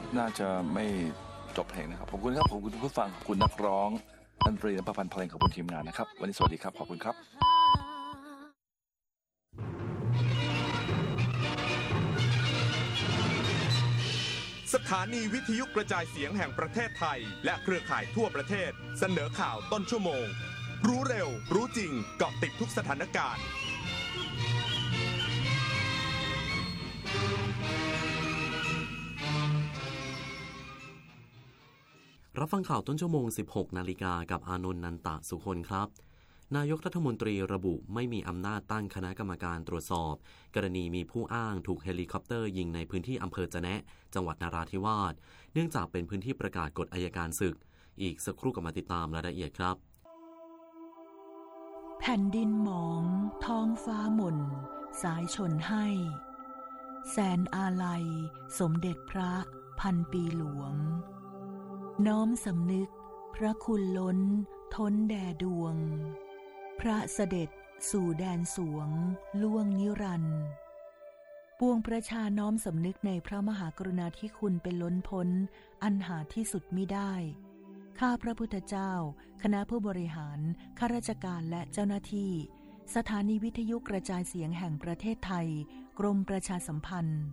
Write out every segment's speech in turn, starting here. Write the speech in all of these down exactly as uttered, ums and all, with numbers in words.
ครับน่าจะไม่จบเพลงนะครับขอบคุณครับขอบคุณผู้ฟังขอบคุณนักร้องดนตรีและประพันธ์เพลงขอบคุณทีมงานนะครับวันนี้สวัสดีครับขอบคุณครับสถานีวิทยุกระจายเสียงแห่งประเทศไทยและเครือข่ายทั่วประเทศเสนอข่าวต้นชั่วโมงรู้เร็วรู้จริงเกาะติดทุกสถานการณ์รับฟังข่าวต้นชั่วโมง สิบหกนาฬิกากับอานนท์นันตะสุคนครับนายกรัฐมนตรีระบุไม่มีอำนาจตั้งคณะกรรมการตรวจสอบกรณีมีผู้อ้างถูกเฮลิคอปเตอร์ยิงในพื้นที่อำเภอจะแนะจังหวัดนราธิวาสเนื่องจากเป็นพื้นที่ประกาศกฎอัยการศึกอีกสักครู่กลับมาติดตามรายละเอียดครับแผ่นดินหมองท้องฟ้าหม่นสายชนให้แสนอาลัยสมเด็จพระพันปีหลวงน้อมสำนึกพระคุณล้นท้นแด่ดวงพระเสด็จสู่แดนสวงล่วงนิรันดร์ปวงประชาน้อมสำนึกในพระมหากรุณาธิคุณเป็นล้นพ้นอันหาที่สุดมิได้ข้าพระพุทธเจ้าคณะผู้บริหารข้าราชการและเจ้าหน้าที่สถานีวิทยุกระจายเสียงแห่งประเทศไทยกรมประชาสัมพันธ์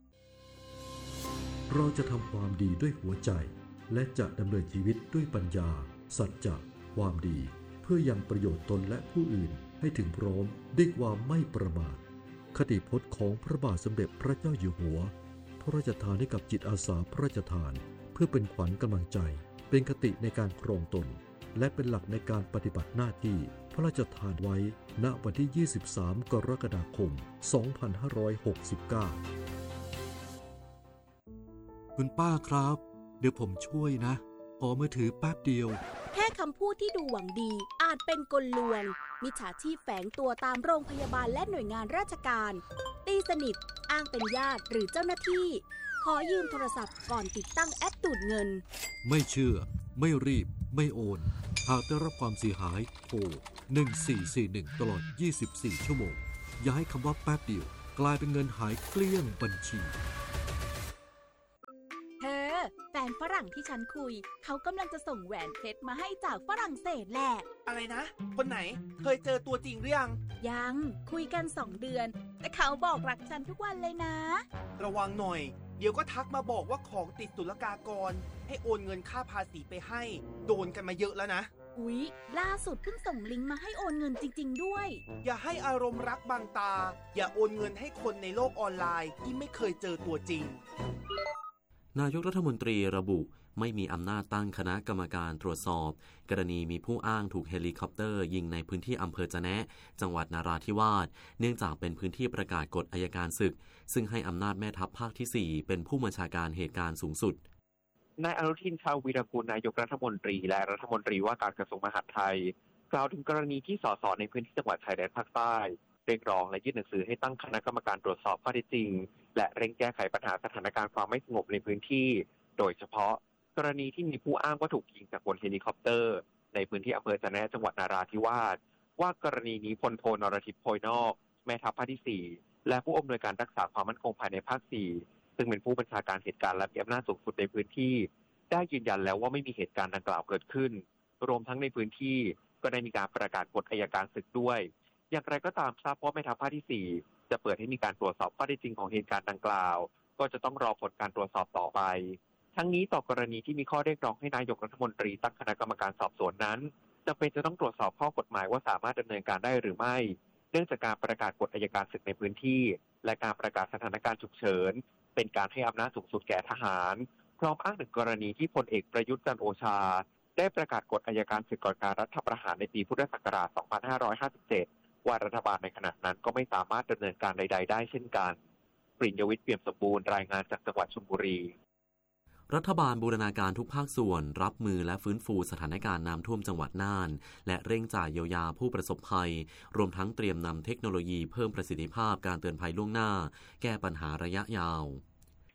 เราจะทำความดีด้วยหัวใจและจะดำเนินชีวิตด้วยปัญญาสัจจะความดีเพื่อยังประโยชน์ตนและผู้อื่นให้ถึงพร้อมด้วยความไม่ประมาทคติพจน์ของพระบาทสมเด็จพระเจ้าอยู่หัวพระราชทานให้กับจิตอาสาพระราชทานเพื่อเป็นขวัญกำลังใจเป็นคติในการครองตนและเป็นหลักในการปฏิบัติหน้าที่พระราชทานไว้ณวันที่ยี่สิบสามกรกฎาคมสองพันห้าร้อยหกสิบเก้าคุณป้าครับเดี๋ยวผมช่วยนะขอมือถือแป๊บเดียวแค่คำพูดที่ดูหวังดีอาจเป็นกลลวงมิจฉาชีพแฝงตัวตามโรงพยาบาลและหน่วยงานราชการตีสนิทอ้างเป็นญาติหรือเจ้าหน้าที่ขอยืมโทรศัพท์ก่อนติดตั้งแอปดูดเงินไม่เชื่อไม่รีบไม่โอนหากได้รับความเสียหายโทรหนึ่งสี่สี่หนึ่งตลอดยี่สิบสี่ชั่วโมงอย่าให้คำว่าแป๊บเดียวกลายเป็นเงินหายเกลี้ยงบัญชีเธอแฟนฝรั่งที่ฉันคุยเขากำลังจะส่งแหวนเพชรมาให้จากฝรั่งเศสแหละอะไรนะคนไหนเคยเจอตัวจริงหรือยังยังคุยกันสองเดือนแต่เขาบอกรักฉันทุกวันเลยนะระวังหน่อยเดี๋ยวก็ทักมาบอกว่าของติดศุลกากรให้โอนเงินค่าภาษีไปให้โดนกันมาเยอะแล้วนะอุ๊ยล่าสุดเพิ่งส่งลิงก์มาให้โอนเงินจริงๆด้วยอย่าให้อารมณ์รักบังตาอย่าโอนเงินให้คนในโลกออนไลน์ที่ไม่เคยเจอตัวจริงนายกรัฐมนตรีระบุไม่มีอำนาจตั้งคณะกรรมการตรวจสอบกรณีมีผู้อ้างถูกเฮลิคอปเตอร์ยิงในพื้นที่อำเภอจะแนะจังหวัดนราธิวาสเนื่องจากเป็นพื้นที่ประกาศกฎอัยการศึกซึ่งให้อำนาจแม่ทัพภาคที่สี่เป็นผู้บัญชาการเหตุการณ์สูงสุดนายอนุทินชาญวีรกูลนายกรัฐมนตรีและรัฐมนตรีว่าการกระทรวงมหาดไทยกล่าวถึงกรณีที่สสในพื้นที่จังหวัดชายแดนภาคใต้เรียกร้องและยื่นหนังสือให้ตั้งคณะกรรมการตรวจสอบข้อเท็จจริงและเร่งแก้ไขปัญหาสถานการณ์ความไม่สงบในพื้นที่โดยเฉพาะกรณีที่มีผู้อ้างว่าถูกยิงจากบนเฮลิคอปเตอร์ในพื้นที่อำเภอจะแนะจังหวัดนราธิวาสว่ากรณีนี้พลโทนรทิพย์โพยนอกแม่ทัพภาคที่สี่และผู้อำนวยการรักษาความมั่นคงภายในภาคสี่ซึ่งเป็นผู้บัญชาการเหตุการณ์และมีอำนาจสูงสุดในพื้นที่ได้ยืนยันแล้วว่าไม่มีเหตุการณ์ดังกล่าวเกิดขึ้นรวมทั้งในพื้นที่ก็ได้มีการประกาศกฎอัยการศึกด้วยอย่างไรก็ตามทราบว่าแม่ทัพภาคที่สี่จะเปิดให้มีการตรวจสอบข้อเท็จจริงของเหตุการณ์ดังกล่าวก็จะต้องรอผลการตรวจสอบต่อไปทั้งนี้ต่อกรณีที่มีข้อเรียกร้องให้นายกรัฐมนตรีตั้งคณะกรรมการสอบสวนนั้นจำเป็นจะต้องตรวจสอบข้อกฎหมายว่าสามารถดำเนินการได้หรือไม่เนื่องจากการประกาศกฎอัยการศึกในพื้นที่และการประกาศสถานการณ์ฉุกเฉินเป็นการให้อำนาจสูงสุดแก่ทหารพร้อมอ้างถึงกรณีที่พลเอกประยุทธ์จันทร์โอชาได้ประกาศกฎอัยการศึกก่อนการรัฐประหารในปีพุทธศักราชสองพันห้าร้อยห้าสิบเจ็ดว่ารัฐบาลในขณะนั้นก็ไม่สามารถดำเนินการใดๆได้เช่นกันปริญญวิทย์เปี่ยมสมบูรณ์รายงานจากจังหวัดชลบุรีรัฐบาลบูรณาการทุกภาคส่วนรับมือและฟื้นฟูสถานการณ์น้ำท่วมจังหวัดน่านและเร่งจ่ายเยียวยาผู้ประสบภัยรวมทั้งเตรียมนำเทคโนโลยีเพิ่มประสิทธิภาพการเตือนภัยล่วงหน้าแก้ปัญหาระยะยาว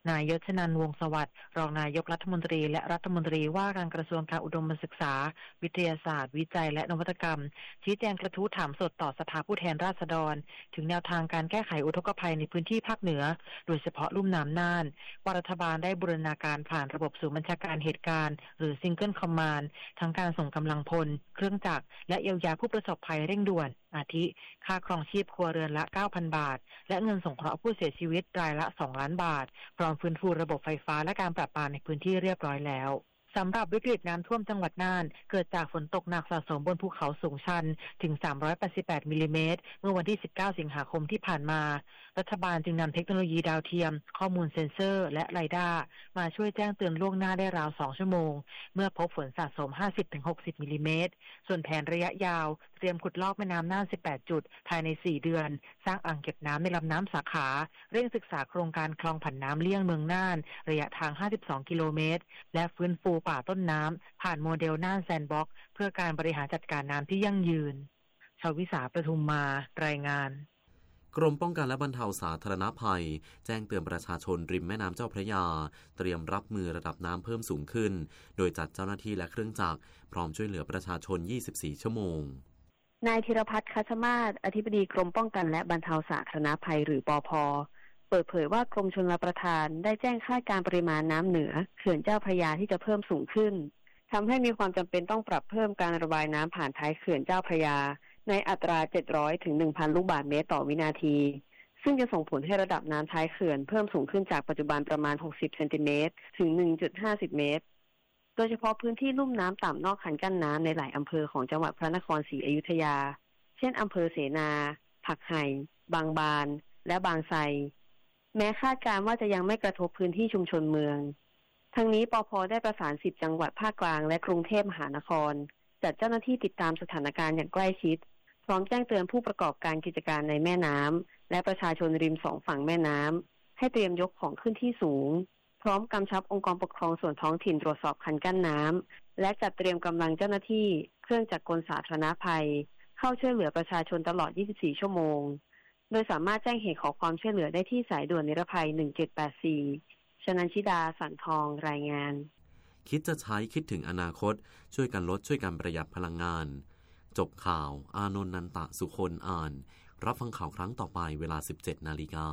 นายยศนันท์วงศ์สวัสดิ์รองนายกรัฐมนตรีและรัฐมนตรีว่าการกระทรวงการอุดมศึกษาวิทยาศาสตร์วิจัยและนวัตกรรมชี้แจงกระทู้ถามสดต่อสภาผู้แทนราษฎรถึงแนวทางการแก้ไขอุทกภัยในพื้นที่ภาคเหนือโดยเฉพาะลุ่มน้ำน่านว่ารัฐบาลได้บูรณาการผ่านระบบศูนย์บัญชาการเหตุการณ์หรือซิงเกิลคอมมานด์ทั้งการส่งกำลังพลเครื่องจักรและเยียวยาผู้ประสบภัยเร่งด่วนอาทิค่าครองชีพครัวเรือนละ เก้าพัน บาทและเงินสงเคราะห์ผู้เสียชีวิตรายละสองล้านบาทพร้อมฟื้นฟูระบบไฟฟ้าและการประปาในพื้นที่เรียบร้อยแล้วสำหรับวิกฤตน้ำท่วมจังหวัดน่านเกิดจากฝนตกหนักสะสมบนภูเขาสูงชันถึงสามร้อยแปดสิบแปดมิลลิเมตรเมื่อวันที่สิบเก้าสิงหาคมที่ผ่านมารัฐบาลจึงนำเทคโนโลยีดาวเทียมข้อมูลเซ็นเซอร์และไรด้ามาช่วยแจ้งเตือนล่วงหน้าได้ราวสองชั่วโมงเมื่อพบฝนสะสม ห้าสิบถึงหกสิบ มิลลิเมตรส่วนแผนระยะยาวเตรียมขุดลอกแม่น้ำน่านสิบแปดจุดภายในสี่เดือนสร้างอ่างเก็บน้ำในลำน้ำสาขาเร่งศึกษาโครงการคลองผันน้ำเลี่ยงเมืองน่านระยะทางห้าสิบสองกิโลเมตรและฟื้นฟูป่าต้นน้ำผ่านโมเดลน่านแซนด์บ็อกซ์เพื่อการบริหารจัดการน้ำที่ยั่งยืนชวิสาประทุมมารายงานกรมป้องกันและบรรเทาสาธารณภัยแจ้งเตือนประชาชนริมแม่น้ำเจ้าพระยาเตรียมรับมือระดับน้ำเพิ่มสูงขึ้นโดยจัดเจ้าหน้าที่และเครื่องจักรพร้อมช่วยเหลือประชาชนยี่สิบสี่ชั่วโมงนายธีรพัฒน์คัชมาศอธิบดีกรมป้องกันและบรรเทาสาธารณภัยหรือปภ.เปิดเผยว่ากรมชลประทานได้แจ้งคาดการปริมาณน้ำเหนือเขื่อนเจ้าพระยาที่จะเพิ่มสูงขึ้นทำให้มีความจำเป็นต้องปรับเพิ่มการระบายน้ำผ่านท้ายเขื่อนเจ้าพระยาในอัตราเจ็ดร้อยถึง หนึ่งพัน ลูกบาศก์เมตรต่อวินาทีซึ่งจะส่งผลให้ระดับน้ำท้ายเขื่อนเพิ่มสูงขึ้นจากปัจจุบันประมาณหกสิบเซนติเมตรถึง หนึ่งจุดห้า เมตรโดยเฉพาะพื้นที่ลุ่มน้ำต่ำนอกคันกั้นน้ำในหลายอำเภอของจังหวัดพระนครศรีอยุธยาเช่นอำเภอเสนาผักไห่บางบานและบางไทรแม้คาดการณ์ว่าจะยังไม่กระทบพื้นที่ชุมชนเมืองทั้งนี้ปภ.ได้ประสานสิบจังหวัดภาคกลางและกรุงเทพมหานครจัดเจ้าหน้าที่ติดตามสถานการณ์อย่างใกล้ชิดพร้อมแจ้งเตือนผู้ประกอบการกิจการในแม่น้ำและประชาชนริมสองฝั่งแม่น้ำให้เตรียมยกของขึ้นที่สูงพร้อมกำชับองค์กรปกครองส่วนท้องถิ่นตรวจสอบคันกั้นน้ำและจัดเตรียมกำลังเจ้าหน้าที่เครื่องจักรกลสาธารณภัยเข้าช่วยเหลือประชาชนตลอดยี่สิบสี่ชั่วโมงโดยสามารถแจ้งเหตุขอความช่วยเหลือได้ที่สายด่วนนิรภัยหนึ่งเจ็ดแปดสี่ชนันชิดาสันทองรายงานคิดจะใช้คิดถึงอนาคตช่วยกันลดช่วยกันประหยัดพลังงานจบข่าวอานนท์นันตะสุคนอ่านรับฟังข่าวครั้งต่อไปเวลา สิบเจ็ดนาฬิกา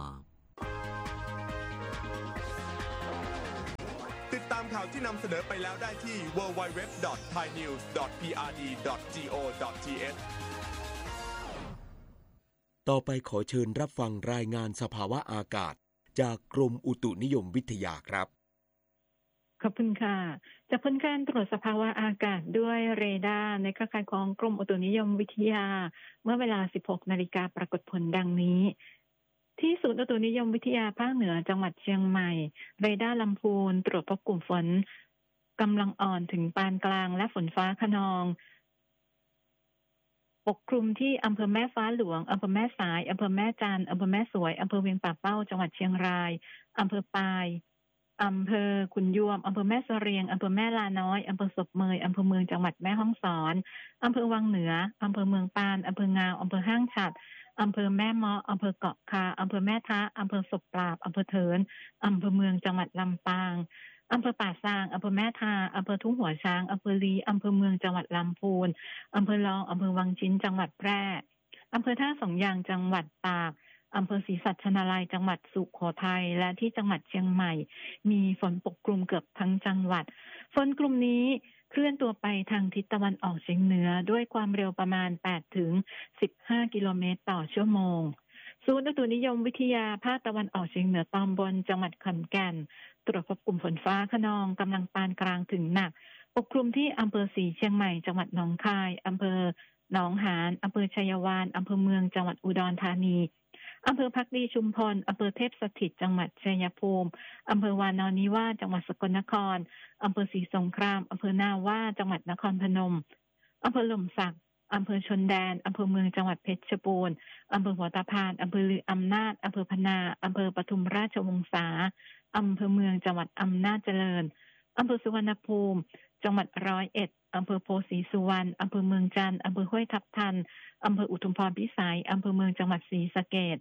ติดตามข่าวที่นำเสนอไปแล้วได้ที่ ดับเบิลยู ดับเบิลยู ดับเบิลยู ดอท ไทยนิวส์ ดอท พี อาร์ ดี ดอท จี โอ ดอท ที เอชต่อไปขอเชิญรับฟังรายงานสภาวะอากาศจากกรมอุตุนิยมวิทยาครับขอบคุณค่ะจากผลการตรวจสภาวะอากาศด้วยเรดาร์ในเครือข่ายของกรมอุตุนิยมวิทยาเมื่อเวลา สิบหกนาฬิกาปรากฏผลดังนี้ที่ศูนย์อุตุนิยมวิทยาภาคเหนือจังหวัดเชียงใหม่เรดาร์ลำพูนตรวจพบกลุ่มฝนกำลังอ่อนถึงปานกลางและฝนฟ้าคะนองปกคลุมที่อำเภอแม่ฟ้าหลวงอำเภอแม่สายอำเภอแม่จันทร์อำเภอแม่สวยอำเภอเวียงป่าเป้าจังหวัดเชียงรายอำเภอปายอำเภอขุนยวมอำเภอแม่เสรียงอำเภอแม่ลาน้อยอำเภอศพเมยอำเภอเมืองจังหวัดแม่ฮ่องสอนอำเภอวังเหนืออำเภอเมืองปานอำเภองาวอำเภอห้างฉัตรอำเภอแม่เมาะอำเภอเกาะคาอำเภอแม่ทะอำเภอศพปราบอำเภอเถินอำเภอเมืองจังหวัดลำปางอำเภอป่าซางอำเภอแม่ทาอำเภอทุ่งหัวช้างอำเภอลีอำเภอเมืองจังหวัดลำพูนอำเภอรองอำเภอวังชิ้นจังหวัดแพร่อำเภอท่าสองยางจังหวัดตากอำเภอศรีสัชนาลัยจังหวัดสุโขทัยและที่จังหวัดเชียงใหม่มีฝนปกคลุมเกือบทั้งจังหวัดฝนกลุ่มนี้เคลื่อนตัวไปทางทิศตะวันออกเฉียงเหนือด้วยความเร็วประมาณ แปดถึงสิบห้า กิโลเมตรต่อชั่วโมงศูนย์อุตุนิยมวิทยาภาคตะวันออกเฉียงเหนือตอนบนจังหวัดขอนแก่นตรวจพบกลุ่มฝนฟ้าคะนองกำลังปานกลางถึงหนักปกคลุมที่อำเภอศรีเชียงใหม่จังหวัดหนองคายอำเภอหนองหานอำเภอชัยวานอำเภอเมืองจังหวัดอุดรธานีอำเภอภักดีชุมพรอำเภอเทพสถิตจังหวัดชัยภูมิอำเภอวานอนนิวาสจังหวัดสกลนครอำเภอศรีสงครามอำเภอนาว่าจังหวัดนครพนมอำเภอหล่มสักอำเภอชนแดนอำเภอเมืองจังหวัดเพชรบูรณ์อำเภอหัวตะพานอำเภอลืออำนาจอำเภอพนาอำเภอปทุมราชวงศาอำเภอเมืองจังหวัดอำนาจเจริญอำเภอสุวรรณภูมิจังหวัดร้อยเอ็ดอำเภอโพธิ์ศรีสุวรรณอำเภอเมืองจันทร์อำเภอห้วยทับทันอำเภออุทุมพรพิสัยอำเภอเมืองจังหวัดศรีสะเกษ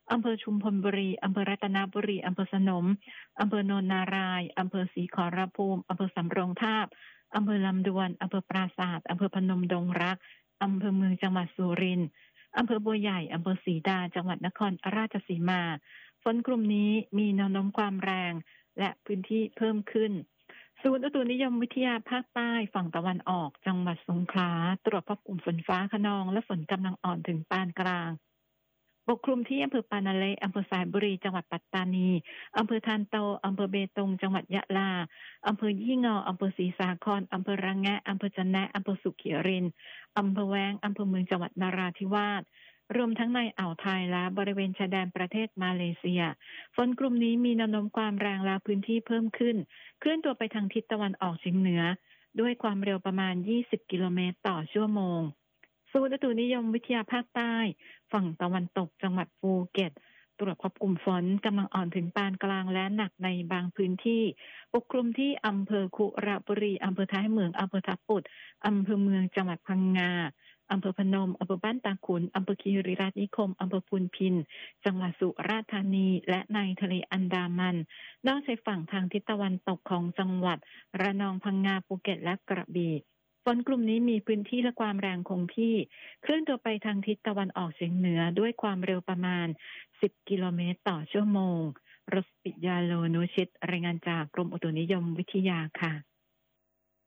อำเภอชุมพลบุรีอำเภอรัตนบุรีอำเภอสนมอำเภอโนนนารายอำเภอศรีขอรภูมิอำเภอสำโรงทาบอำเภอลำดวนอำเภอปราสาทอำเภอพนมดงรักอำเภอเมืองจังหวัดสุรินทร์อำเภอบัวใหญ่อำเภอศรีดาจังหวัดนครราชสีมาฝนกลุ่มนี้มีแนวโน้มความแรงและพื้นที่เพิ่มขึ้นศูนย์อุตุนิยมวิทยาภาคใต้ฝั่งตะวันออกจังหวัดสงขลาตรวจพบกลุ่มฝนฟ้าคะนองและฝนกำลังอ่อนถึงปานกลางปกคลุมที่อำเภอปานาเละอำเภอสายบุรีจังหวัดปัตตานีอำเภอทานโตอำเภอเบตงจังหวัดยะลาอำเภอยี่งออำเภอศรีสาครอำเภอระแงะอำเภอจะแนะอำเภอสุขีรินอำเภอแว้งอำเภอเมืองจังหวัดนราธิวาสรวมทั้งในอ่าวไทยและบริเวณชายแดนประเทศมาเลเซียฝนกลุ่มนี้มีแนวโน้มความแรงและพื้นที่เพิ่มขึ้นเคลื่อนตัวไปทางทิศตะวันออกเฉียงเหนือด้วยความเร็วประมาณยี่สิบกิโลเมตรต่อชั่วโมงศูนย์อุตุนิยมวิทยาภาคใต้ฝั่งตะวันตกจังหวัดภูเก็ตตรวจพบกลุ่มฝนกำลังอ่อนถึงปานกลางและหนักในบางพื้นที่ปกคลุมที่อำเภอคุระบุรีอำเภอท้ายเหมืองอำเภอทับปุดอำเภอเมืองจังหวัดพังงาอำเภอพนมอำเภอบ้านตาขุนอำเภอคีรีรัตน์นิคมอำเภอพูนพินจังหวัดสุราษฎร์ธานีและในทะเลอันดามันนอกชายฝั่งทางทิศตะวันตกของจังหวัดระนองพังงาภูเก็ตและกระบี่ฝนกลุ่มนี้มีพื้นที่และความแรงคงที่เคลื่อนตัวไปทางทิศตะวันออกเฉียงเหนือด้วยความเร็วประมาณสิบกิโลเมตรต่อชั่วโมงรสปิยาโลนุชิตรายงานจากกรมอุตุนิยมวิทยาค่ะ